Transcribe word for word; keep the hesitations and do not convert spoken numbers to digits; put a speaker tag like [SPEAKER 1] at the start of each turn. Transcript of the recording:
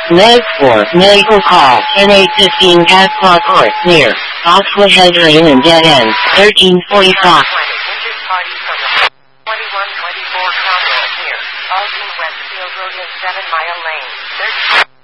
[SPEAKER 1] Meg four, Maple Call, N eight fifteen Casclaw Court, near Oxwood Hedge Lane and Dead End, thirteen forty-five.
[SPEAKER 2] Party from the twenty-one twenty-four Conroe, near Alton Westfield Road and seven Mile Lane, thirteen